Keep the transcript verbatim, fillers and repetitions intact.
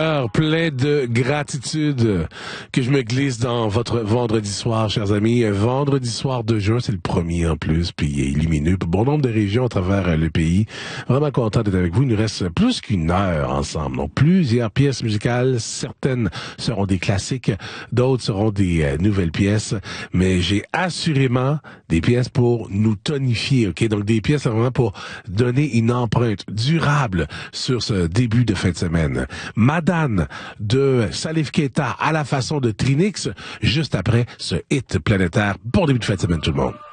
Plein de gratitude que je me glisse dans votre vendredi soir, chers amis. Vendredi soir de juin, c'est le premier en plus, puis il est lumineux. Bon nombre de régions à travers le pays. Vraiment content d'être avec vous. Il nous reste plus qu'une heure ensemble. Donc, plusieurs pièces musicales. Certaines seront des classiques, d'autres seront des euh, nouvelles pièces. Mais j'ai assurément des pièces pour nous tonifier, ok? Donc, des pièces vraiment pour donner une empreinte durable sur ce début de fin de semaine. Madame de Salif Keita à la façon de Trinix, juste après ce hit planétaire. Bon début de fin de semaine tout le monde.